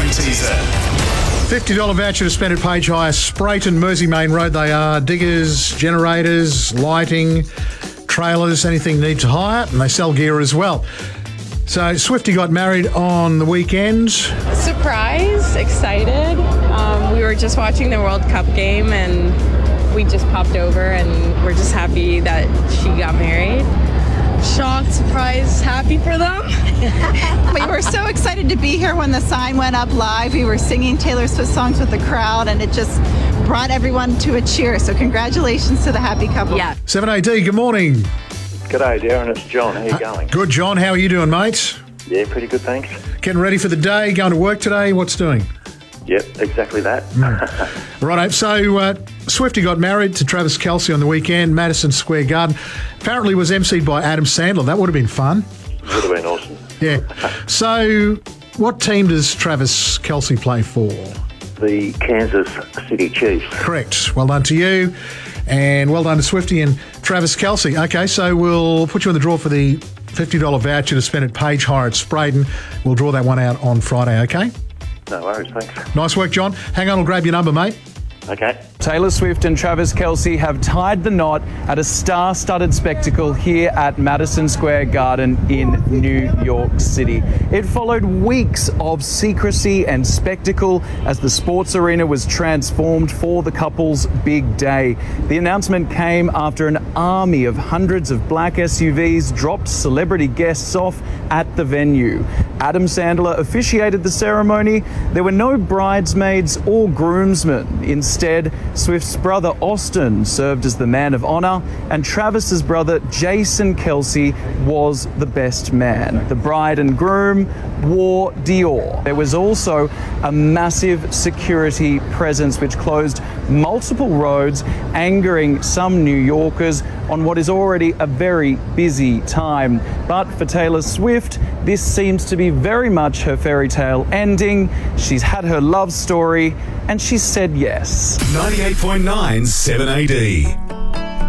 Time teaser. $50 voucher to spend at Page Hire, Sprayton, Mersey Main Road. They are diggers, generators, lighting, trailers, anything you need to hire, and they sell gear as well. So Swifty got married on the weekend. Surprise, excited. We were just watching the World Cup game and we just popped over and we're just happy that she got married. Shocked, surprised, happy for them. We were so excited to be here when the sign went up live. We were singing Taylor Swift songs with the crowd and it just brought everyone to a cheer. So congratulations to the happy couple. Yeah. 7AD, good morning. G'day, Darren. It's John. How you going? Good, John. How are you doing, mate? Yeah, pretty good, thanks. Getting ready for the day, going to work today. What's doing? Yep, exactly that. Righto. So Swifty got married to Travis Kelce on the weekend, Madison Square Garden. Apparently was emceed by Adam Sandler. That would have been fun. Would have been awesome. Yeah. So what team does Travis Kelce play for? The Kansas City Chiefs. Correct. Well done to you. And well done to Swifty and Travis Kelce. Okay, so we'll put you in the draw for the $50 voucher to spend at Page Hire at Sprayton. We'll draw that one out on Friday, okay? No worries, thanks. Nice work, John. Hang on, I'll grab your number, mate. Okay. Taylor Swift and Travis Kelce have tied the knot at a star-studded spectacle here at Madison Square Garden in New York City. It followed weeks of secrecy and spectacle as the sports arena was transformed for the couple's big day. The announcement came after an army of hundreds of black SUVs dropped celebrity guests off at the venue. Adam Sandler officiated the ceremony. There were no bridesmaids or groomsmen. Instead, Swift's brother Austin served as the man of honor, and Travis's brother Jason Kelce was the best man. The bride and groom wore Dior. There was also a massive security presence which closed multiple roads, angering some New Yorkers on what is already a very busy time. But for Taylor Swift, this seems to be very much her fairy tale ending. She's had her love story and she said yes. 98.9 7AD.